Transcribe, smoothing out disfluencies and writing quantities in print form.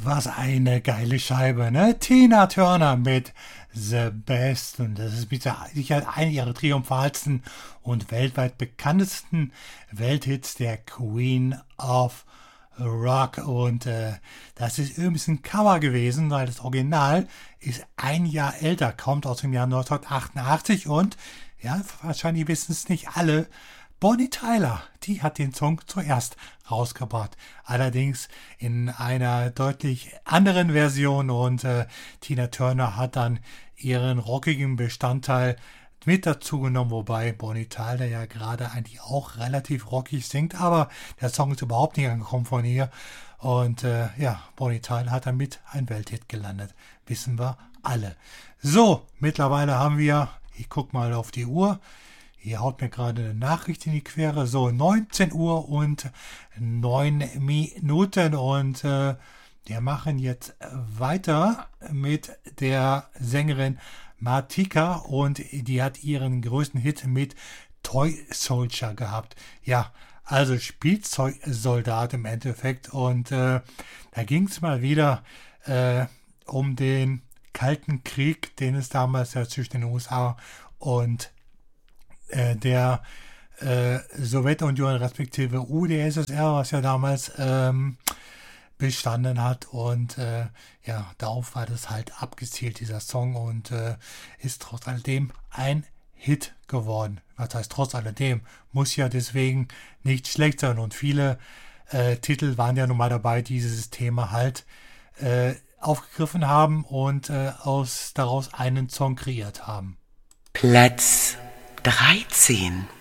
Was eine geile Scheibe, ne? Tina Turner mit The Best. Und das ist mit Sicherheit einer ihrer triumphalsten und weltweit bekanntesten Welthits der Queen of Rock. Und das ist übrigens ein Cover gewesen, weil das Original ist ein Jahr älter, kommt aus dem Jahr 1988. Und ja, wahrscheinlich wissen es nicht alle, Bonnie Tyler, die hat den Song zuerst rausgebracht. Allerdings in einer deutlich anderen Version und Tina Turner hat dann ihren rockigen Bestandteil mit dazu genommen, wobei Bonnie Tyler ja gerade eigentlich auch relativ rockig singt, aber der Song ist überhaupt nicht angekommen von ihr. Und ja, Bonnie Tyler hat damit ein Welthit gelandet. Wissen wir alle. So, mittlerweile haben wir, ich guck mal auf die Uhr, hier haut mir gerade eine Nachricht in die Quere. So, 19 Uhr und 9 Minuten. Und wir machen jetzt weiter mit der Sängerin Martika. Und die hat ihren größten Hit mit Toy Soldier gehabt. Ja, also Spielzeugsoldat im Endeffekt. Und da ging es mal wieder um den Kalten Krieg, den es damals ja zwischen den USA und der Sowjetunion respektive UdSSR, was ja damals bestanden hat. Und ja, darauf war das halt abgezielt, dieser Song, und ist trotz alledem ein Hit geworden. Was heißt trotz alledem? Muss ja deswegen nicht schlecht sein. Und viele Titel waren ja nun mal dabei, die dieses Thema halt aufgegriffen haben und daraus einen Song kreiert haben. Platz 13.